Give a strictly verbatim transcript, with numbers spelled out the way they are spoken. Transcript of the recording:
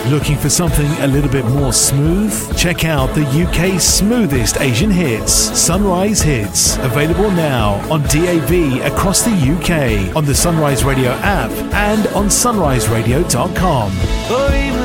Looking for something a little bit more smooth? Check out the U K's smoothest Asian hits, Sunrise Hits. Available now on D A B across the U K, on the Sunrise Radio app and on sunrise radio dot com. कोई